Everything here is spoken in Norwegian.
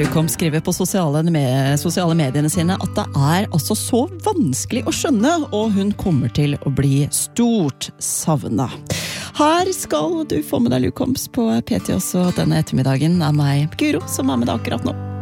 Lukom skriver på sosiale mediene sine at det altså så vanskelig å skjønne, og hun kommer til å bli stort savnet. Her skal du få med deg Lukoms på PT også denne ettermiddagen. Det meg, Guro, som med deg akkurat nå.